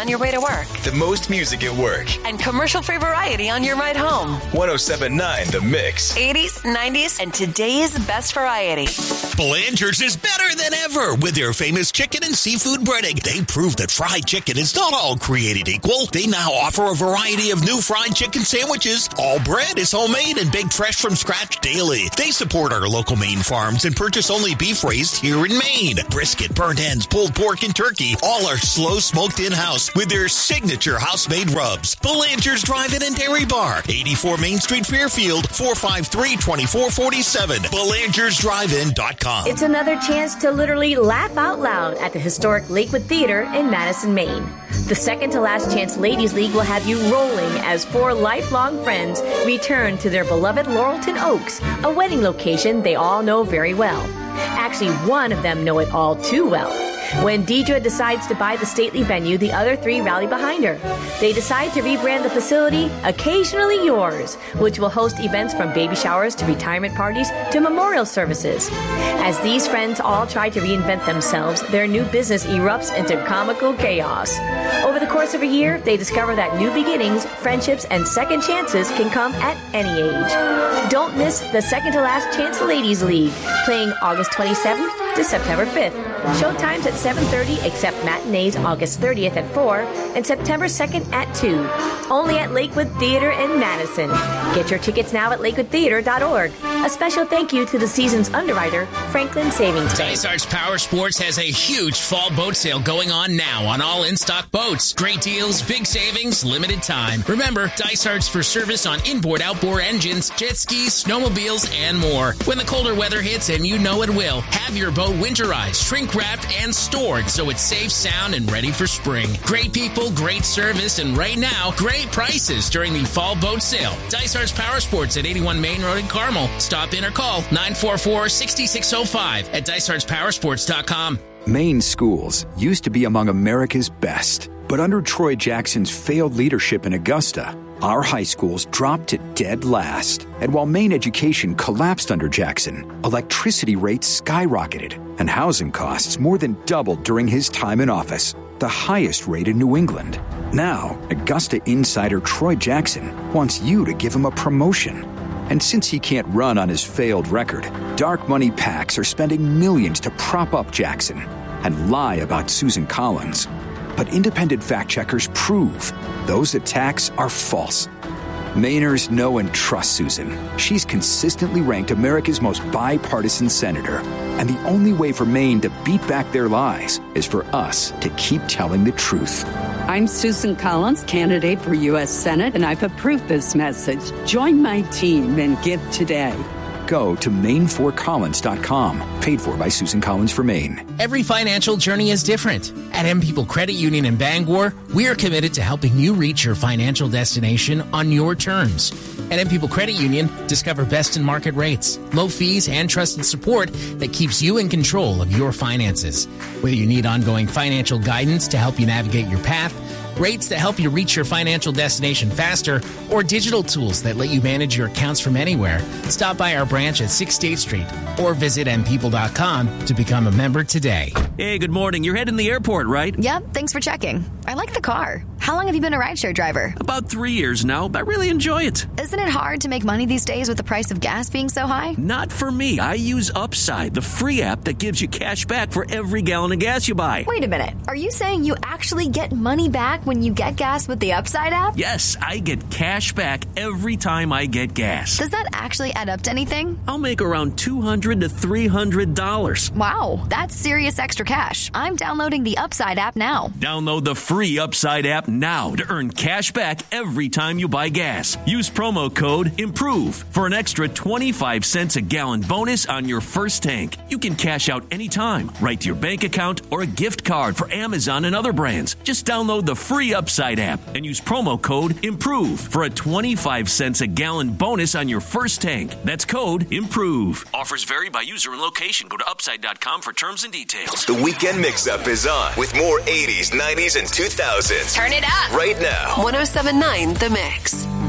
on your way to work. The most music at work. And commercial-free variety on your ride home. 107.9 The Mix. 80s, 90s, and today's best variety. Blanchard's is better than ever with their famous chicken and seafood breading. They prove that fried chicken is not all created equal. They now offer a variety of new fried chicken sandwiches. All bread is homemade and baked fresh from scratch daily. They support our local Maine farms and purchase only beef raised here in Maine. Brisket, burnt ends, pulled pork, and turkey all are slow smoked in-house with their signature house-made rubs. Blanchard's Drive-In and Dairy Bar, 84 Main Street, Fairfield, 453-2447. Blanchard'sDriveIn.com. It's another chance to literally laugh out loud at the historic Lakewood Theater in Madison, Maine. The second to last chance Ladies League will have you rolling as 4 lifelong friends return to their beloved Laurelton Oaks, a wedding location they all know very well. Actually, one of them know it all too well. When Deidre decides to buy the stately venue, the other 3 rally behind her. They decide to rebrand the facility Occasionally Yours, which will host events from baby showers to retirement parties to memorial services. As these friends all try to reinvent themselves, their new business erupts into comical chaos. Over the course of a year, they discover that new beginnings, friendships, and second chances can come at any age. Don't miss the second to last chance Ladies League, playing August 27th to September 5th. Showtimes at 7:30, except matinees August 30th at 4 and September 2nd at 2. Only at Lakewood Theater in Madison. Get your tickets now at lakewoodtheater.org. A special thank you to the season's underwriter, Franklin Savings Bank. Dysart's Power Sports has a huge fall boat sale going on now on all in-stock boats. Great deals, big savings, limited time. Remember, Dysart's for service on inboard, outboard engines, jet skis, snowmobiles, and more. When the colder weather hits, and you know it will, have your boat winterized, shrink-wrapped, and stored so it's safe, sound, and ready for spring. Great people, great service, and right now, great prices during the fall boat sale. Dysart's Power Sports at 81 Main Road in Carmel. Stop in or call 944-6605 at dysartspowersports.com. Maine schools used to be among America's best, but under Troy Jackson's failed leadership in Augusta, our high schools dropped to dead last. And while Maine education collapsed under Jackson, electricity rates skyrocketed, and housing costs more than doubled during his time in office, the highest rate in New England. Now, Augusta insider Troy Jackson wants you to give him a promotion. And since he can't run on his failed record, dark money PACs are spending millions to prop up Jackson and lie about Susan Collins. But independent fact-checkers prove those attacks are false. Mainers know and trust Susan. She's consistently ranked America's most bipartisan senator. And the only way for Maine to beat back their lies is for us to keep telling the truth. I'm Susan Collins, candidate for U.S. Senate, and I've approved this message. Join my team and give today. Go to Maine4Collins.com. Paid for by Susan Collins for Maine. Every financial journey is different. At M People Credit Union in Bangor, we are committed to helping you reach your financial destination on your terms. At M People Credit Union, discover best-in-market rates, low fees, and trusted support that keeps you in control of your finances. Whether you need ongoing financial guidance to help you navigate your path, rates that help you reach your financial destination faster, or digital tools that let you manage your accounts from anywhere, stop by our branch at 6th State Street or visit mpeople.com to become a member today. Hey, good morning. You're heading to the airport, right? Yep, thanks for checking. I like the car. How long have you been a rideshare driver? About 3 years now. I really enjoy it. Isn't it hard to make money these days with the price of gas being so high? Not for me. I use Upside, the free app that gives you cash back for every gallon of gas you buy. Wait a minute. Are you saying you actually get money back when you get gas with the Upside app? Yes, I get cash back every time I get gas. Does that actually add up to anything? I'll make around $200 to $300. Wow, that's serious extra cash. I'm downloading the Upside app now. Download the free Upside app now to earn cash back every time you buy gas. Use promo code IMPROVE for an extra 25 cents a gallon bonus on your first tank. You can cash out anytime, right to your bank account or a gift card for Amazon and other brands. Just download the free Upside app and use promo code IMPROVE for a 25 cents a gallon bonus on your first tank. That's code IMPROVE. Offers vary by user and location. Go to upside.com for terms and details. The Weekend Mix-Up is on with more 80s, 90s, and 2000s. Turn it up right now. 107.9 The Mix.